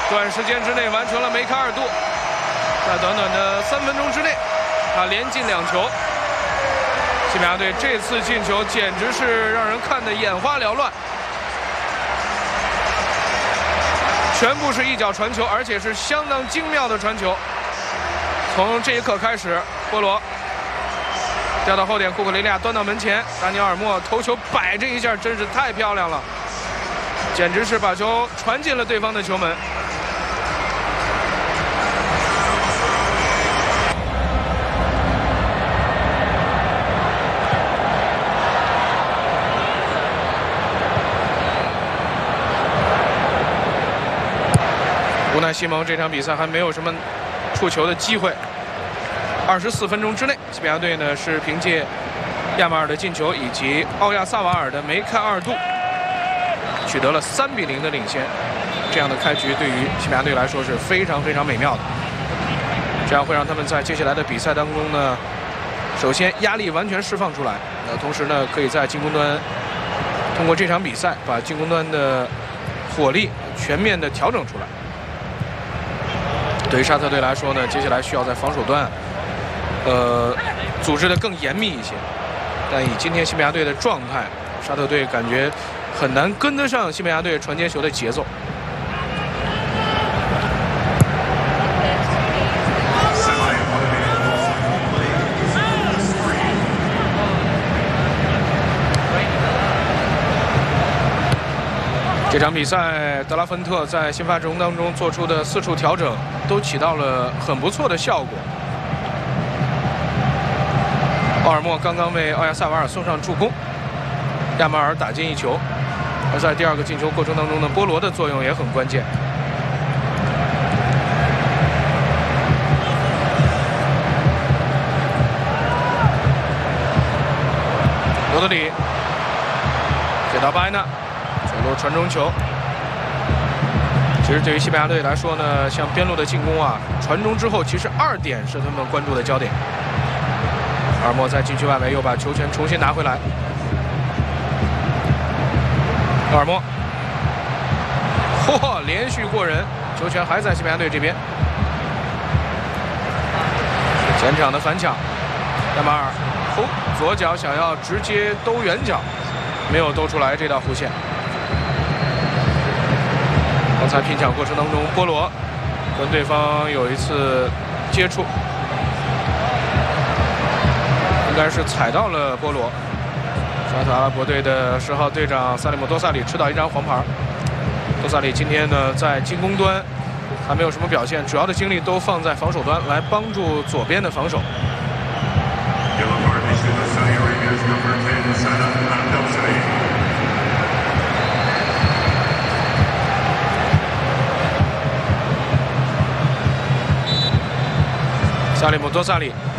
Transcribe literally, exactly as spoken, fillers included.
短时间之内完成了梅开二度，在短短的三分钟之内，他连进两球。西班牙队这次进球简直是让人看得眼花缭乱，全部是一脚传球，而且是相当精妙的传球。从这一刻开始，波罗掉到后点，库克雷利亚端到门前，达尼尔莫头球摆这一下真是太漂亮了，简直是把球传进了对方的球门。无奈西蒙这场比赛还没有什么触球的机会。二十四分钟之内，西班牙队呢是凭借亚马尔的进球以及奥亚萨瓦尔的梅开二度，取得了三比零的领先。这样的开局对于西班牙队来说是非常非常美妙的，这样会让他们在接下来的比赛当中呢，首先压力完全释放出来，呃，同时呢可以在进攻端通过这场比赛把进攻端的火力全面的调整出来。对于沙特队来说呢，接下来需要在防守端，呃，组织的更严密一些。但以今天西班牙队的状态，沙特队感觉很难跟得上西班牙队传接球的节奏。这场比赛，德拉芬特在新发阵容当中做出的四处调整，都起到了很不错的效果。奥尔莫刚刚为奥亚萨瓦尔送上助攻，亚马尔打进一球。而在第二个进球过程当中呢，波罗的作用也很关键。罗德里给到巴埃纳。左路传中球，其实对于西班牙队来说呢，像边路的进攻啊，传中之后，其实二点是他们关注的焦点。阿尔莫在禁区外围又把球权重新拿回来。阿尔莫，嚯，连续过人，球权还在西班牙队这边。前场的反抢，亚马尔，哦，左脚想要直接兜远角，没有兜出来这道弧线。刚才拼抢过程当中，波罗跟对方有一次接触，应该是踩到了波罗。沙特阿拉伯队的十号队长萨利姆多萨里吃到一张黄牌。多萨里今天呢在进攻端还没有什么表现，主要的精力都放在防守端来帮助左边的防守。萨利姆多萨里